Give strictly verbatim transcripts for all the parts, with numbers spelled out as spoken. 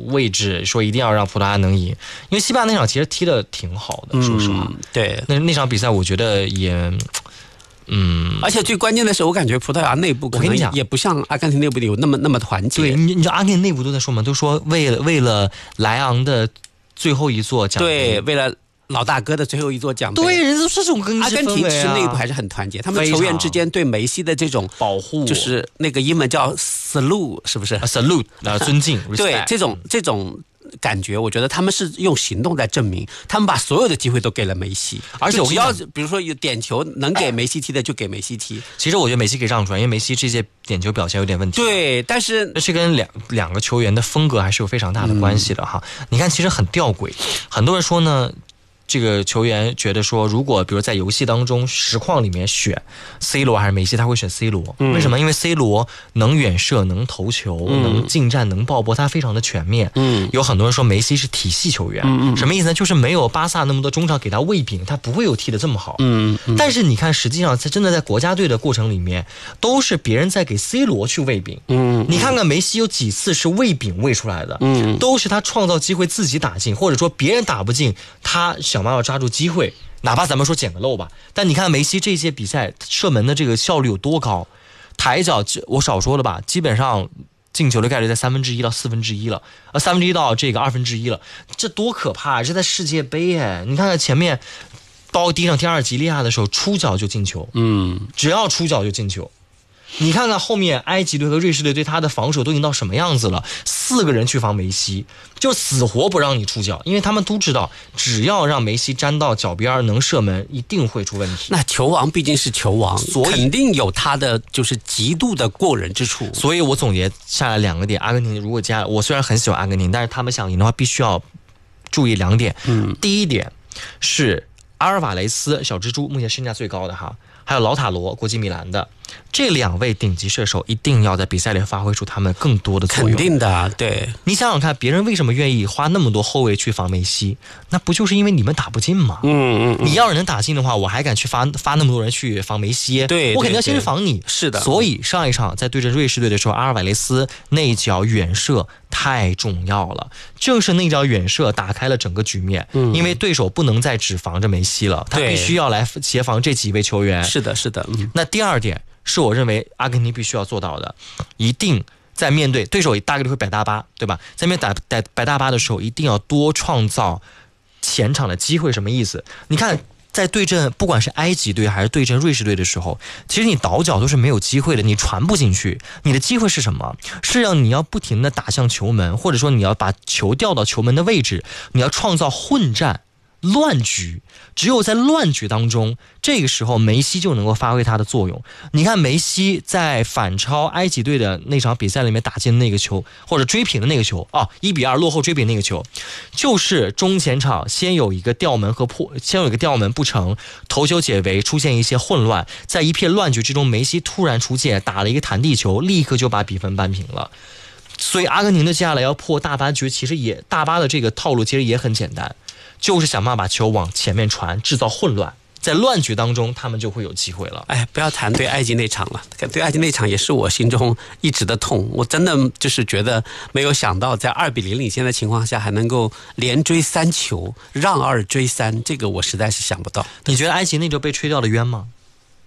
位置说一定要让葡萄牙能赢，因为西班牙那场其实踢得挺好的，说实话。 嗯、对， 那那场比赛我觉得也。嗯， 而且最关键的是，我感觉葡萄牙内部可能也不像阿根廷内部有那么那么团结。 对，你你知道阿根廷内部都在说嘛，都说为了为了莱昂的最后一座奖杯， 对，为了老大哥的最后一座奖杯， 对，人都是这种更、啊、 阿根廷其实内部还是很团结，他们球员之间对梅西的这种保护， 就是那个英文叫 salute， 是不是、 啊、？salute 啊，尊敬。 对，这种这种。感觉我觉得他们是用行动在证明，他们把所有的机会都给了梅西，而且只要比如说有点球能给梅西踢的就给梅西踢。 其实我觉得梅西可以让出来，因为梅西这些点球表现有点问题。 对，但是这跟两两个球员的风格还是有非常大的关系的哈。嗯、你看，其实很吊诡，很多人说呢。这个球员觉得说，如果比如在游戏当中实况里面选 C 罗还是梅西，他会选 C 罗。嗯、为什么？因为 C 罗能远射、能投球、嗯、能近战、能爆波，他非常的全面。嗯，有很多人说梅西是体系球员，嗯、什么意思呢？就是没有巴萨那么多中场给他喂饼，他不会有踢得这么好。嗯，嗯但是你看，实际上在真的在国家队的过程里面，都是别人在给 C 罗去喂饼。嗯，你看看梅西有几次是喂饼喂出来的，嗯，都是他创造机会自己打进，或者说别人打不进，他想办法抓住机会，哪怕咱们说捡个漏吧。但你看梅西这些比赛射门的这个效率有多高，抬脚我少说了吧，基本上进球的概率在三分之一到四分之一了，呃，三分之一到这个二分之一了，这多可怕！这在世界杯哎，你看看前面包括第一场踢阿尔及利亚的时候，出脚就进球，嗯，只要出脚就进球。你看看后面埃及队和瑞士队对他的防守都已经到什么样子了，四个人去防梅西，就死活不让你出脚，因为他们都知道只要让梅西沾到脚边能射门一定会出问题。 那球王毕竟是球王，所以肯定有他的就是极度的过人之处。 所以我总结下来两个点，阿根廷如果加，我虽然很喜欢阿根廷，但是他们想赢的话必须要注意两点。嗯，第一点是阿尔瓦雷斯小蜘蛛目前身价最高的哈，还有劳塔罗国际米兰的这两位顶级射手一定要在比赛里发挥出他们更多的作用。 肯定的，对。 你想想看，别人为什么愿意花那么多后卫去防梅西？那不就是因为你们打不进吗？嗯嗯嗯。你要是能打进的话，我还敢去发发那么多人去防梅西？ 对， 我肯定要先去防你。 是的。 所以上一场在对阵瑞士队的时候，阿尔瓦雷斯那脚远射太重要了，正是那脚远射打开了整个局面。嗯。因为对手不能再只防着梅西了，他必须要来协防这几位球员。 是的，是的。嗯。 那第二点。是我认为阿根廷必须要做到的，一定在面对对手大概率会摆大巴，对吧？在面对摆摆大巴的时候，一定要多创造前场的机会。什么意思？你看，在对阵不管是埃及队还是对阵瑞士队的时候，其实你倒脚都是没有机会的，你传不进去。你的机会是什么？是让你要不停的打向球门，或者说你要把球调到球门的位置，你要创造混战。乱局，只有在乱局当中，这个时候梅西就能够发挥他的作用。你看梅西在反超埃及队的那场比赛里面打进那个球，或者追平的那个球啊，一比二落后追平那个球，就是中前场先有一个吊门和破，先有一个吊门不成，头球解围，出现一些混乱，在一片乱局之中，梅西突然出界，打了一个弹地球，立刻就把比分扳平了。所以阿根廷的接下来要破大巴局，其实也大巴的这个套路其实也很简单。就是想办法把球往前面传，制造混乱，在乱局当中他们就会有机会了。 哎，不要谈对埃及那场了，对埃及那场也是我心中一直的痛。我真的就是觉得没有想到在二比零领先的情况下还能够连追三球，让二追三，这个我实在是想不到。 你觉得埃及那就被吹掉了冤吗？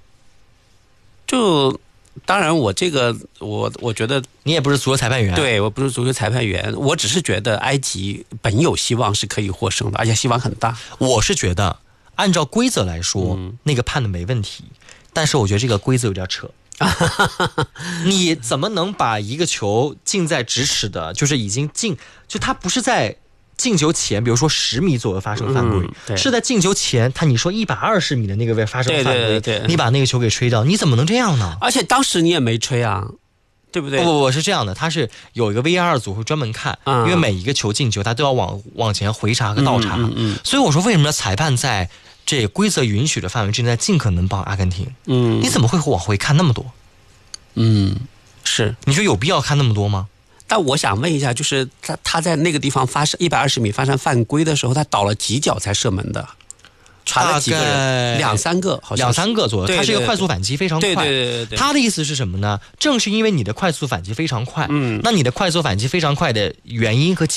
就当然我这个我我觉得你也不是足球裁判员， 对，我不是足球裁判员，我只是觉得埃及本有希望是可以获胜的，而且希望很大。 我是觉得按照规则来说、嗯、那个判的没问题，但是我觉得这个规则有点扯你怎么能把一个球进在咫尺的，就是已经进，就它不是在进球前比如说十米左右发生犯规、嗯、是在进球前他你说一百二十米的那个位发生犯规， 对对对对， 你把那个球给吹掉，你怎么能这样呢？ 而且当时你也没吹啊，对不对？ 不不不，是这样的，他是有一个 V R 组会专门看、嗯、因为每一个球进球他都要往往前回查和倒查、嗯嗯嗯、所以我说为什么裁判在这规则允许的范围之内尽可能帮阿根廷，嗯，你怎么会往回看那么多？ 嗯，是， 你说有必要看那么多吗？ 但我想问一下，就是他他在那个地方发生一百二十米发生犯规的时候，他倒了几脚才射门的？传了几个人？两三个，好像两三个左右。 对对对， 他是一个快速反击非常快。 对对对对对。 他的意思是什么呢？正是因为你的快速反击非常快，嗯，那你的快速反击非常快的原因和